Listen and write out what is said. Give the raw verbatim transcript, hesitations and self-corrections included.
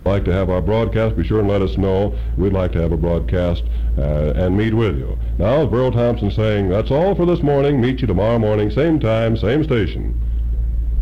like to have our broadcast, be sure and let us know. We'd like to have a broadcast uh, and meet with you. Now, as Burl Thompson saying, that's all for this morning. Meet you tomorrow morning, same time, same station.